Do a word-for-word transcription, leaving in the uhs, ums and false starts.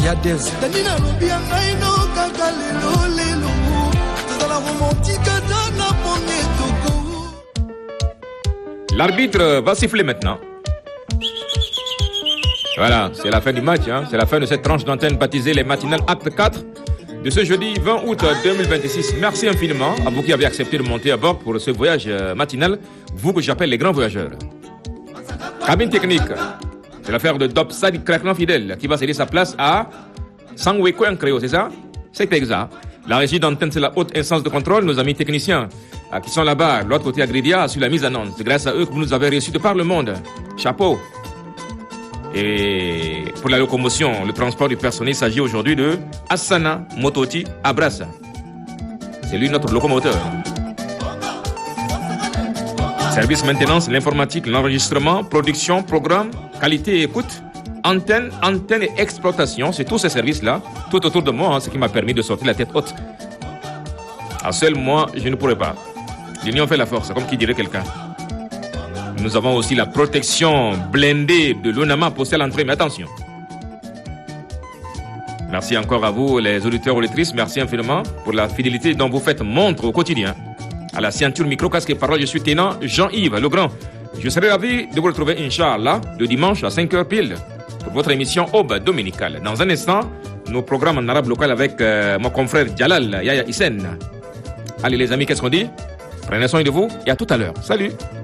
Yadez. L'arbitre va siffler maintenant. Voilà, c'est la fin du match, hein. C'est la fin de cette tranche d'antenne baptisée les matinales acte quatre de ce jeudi vingt août deux mille vingt-six. Merci infiniment à vous qui avez accepté de monter à bord pour ce voyage matinal, vous que j'appelle les grands voyageurs. Cabine technique, c'est l'affaire de Dop Sadi Craquement Fidèle qui va céder sa place à Sangweko Nkréo, c'est ça? C'est exact. La régie d'antenne, c'est la haute instance de contrôle. Nos amis techniciens qui sont là-bas, de l'autre côté à Gridia, sur la mise en onde. C'est grâce à eux que vous nous avez reçus de par le monde. Chapeau. Et pour la locomotion, le transport du personnel, il s'agit aujourd'hui de Asana Mototi Abrasa. C'est lui notre locomoteur. Service maintenance, l'informatique, l'enregistrement, production, programme, qualité et écoute, antenne, antenne et exploitation. C'est tous ces services-là, tout autour de moi, hein, ce qui m'a permis de sortir la tête haute. À seul moi, je ne pourrais pas. L'union fait la force, comme qui dirait quelqu'un. Nous avons aussi la protection blindée de l'ONAMA postée à l'entrée, mais attention. Merci encore à vous, les auditeurs et auditrices. Merci infiniment pour la fidélité dont vous faites montre au quotidien. À la ceinture micro, casque et parole, je suis Ténant Jean-Yves Legrand. Je serai ravi de vous retrouver, Inch'Allah, le dimanche à cinq heures pile pour votre émission Aube dominicale. Dans un instant, nos programmes en arabe local avec euh, mon confrère Djalal Yaya Hissène. Allez les amis, qu'est-ce qu'on dit? Prenez soin de vous et à tout à l'heure. Salut!